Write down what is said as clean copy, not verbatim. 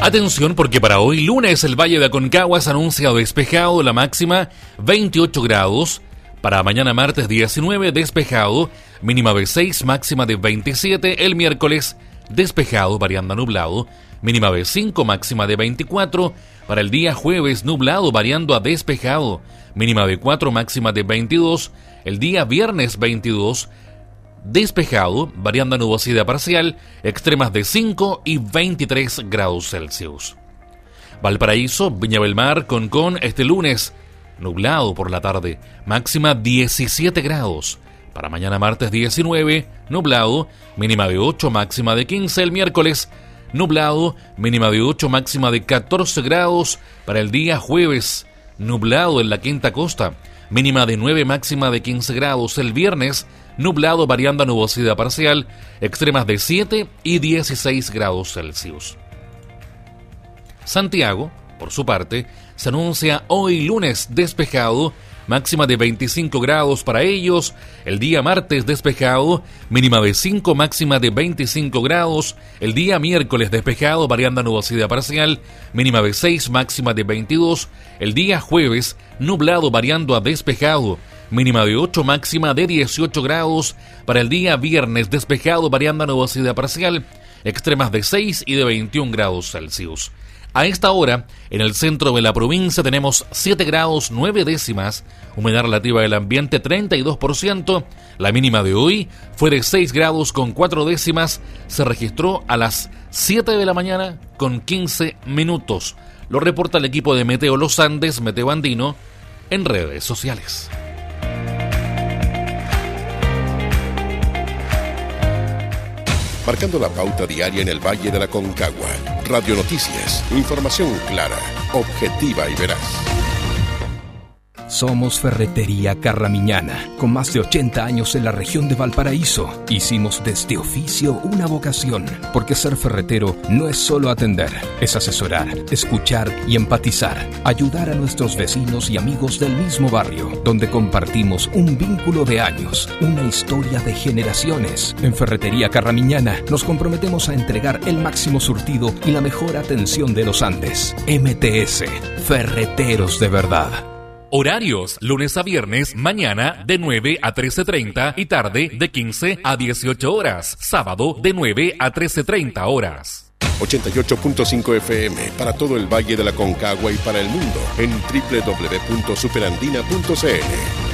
Atención porque para hoy lunes el Valle de Aconcagua se anuncia despejado, la máxima 28 grados. Para mañana martes 19 despejado, mínima de 6, máxima de 27. El miércoles despejado, variando a nublado, mínima de 5, máxima de 24. Para el día jueves nublado, variando a despejado, mínima de 4, máxima de 22. El día viernes 22 despejado, variando a nubosidad parcial, extremas de 5 y 23 grados Celsius. Valparaíso, Viña del Mar, Concón, este lunes, nublado por la tarde, máxima 17 grados. Para mañana martes 19, nublado, mínima de 8, máxima de 15. El miércoles, nublado, mínima de 8, máxima de 14 grados. Para el día jueves, nublado en la Quinta Costa, mínima de 9, máxima de 15 grados. El viernes, nublado variando a nubosidad parcial, extremas de 7 y 16 grados Celsius. Santiago, por su parte, se anuncia hoy lunes despejado, máxima de 25 grados para ellos. El día martes despejado, mínima de 5, máxima de 25 grados. El día miércoles despejado, variando a nubosidad parcial, mínima de 6, máxima de 22. El día jueves, nublado variando a despejado, mínima de 8, máxima de 18 grados. Para el día viernes despejado, variando a nubosidad parcial, extremas de 6 y de 21 grados Celsius. A esta hora, en el centro de la provincia tenemos 7 grados 9 décimas, humedad relativa del ambiente 32%, la mínima de hoy fue de 6 grados con 4 décimas, se registró a las 7 de la mañana con 15 minutos. Lo reporta el equipo de Meteo Los Andes, Meteo Andino, en redes sociales. Marcando la pauta diaria en el Valle de la Aconcagua. Radio Noticias, información clara, objetiva y veraz. Somos Ferretería Carramiñana, con más de 80 años en la región de Valparaíso. Hicimos de este oficio una vocación, porque ser ferretero no es solo atender, es asesorar, escuchar y empatizar, ayudar a nuestros vecinos y amigos del mismo barrio, donde compartimos un vínculo de años, una historia de generaciones. En Ferretería Carramiñana nos comprometemos a entregar el máximo surtido y la mejor atención de los Andes. MTS, Ferreteros de verdad. Horarios, lunes a viernes, mañana de 9 a 13:30 y tarde de 15 a 18 horas. Sábado de 9 a 13:30 horas. 88.5 FM para todo el Valle de la Aconcagua y para el mundo en www.superandina.cl.